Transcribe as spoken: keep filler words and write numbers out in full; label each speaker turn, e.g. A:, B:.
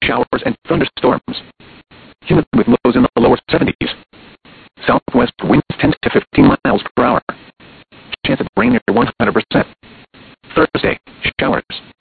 A: showers and thunderstorms. Humid with lows in the lower seventies. Southwest winds ten to fifteen miles per hour. Chance of rain near one hundred percent. Thursday, showers.